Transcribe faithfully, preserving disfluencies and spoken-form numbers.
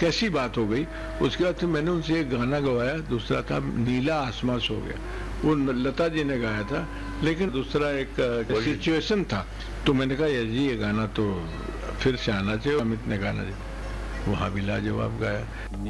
कैसी बात हो गई। उसके बाद फिर मैंने उनसे एक गाना गवाया, दूसरा था नीला आसमां सो गया, वो लता जी ने गाया था, लेकिन दूसरा एक सिचुएशन था। तो मैंने कहा ये जी ये गाना तो फिर से आना चाहिए। अमित ने गाना जी वहाँ भी लाजवाब गाया।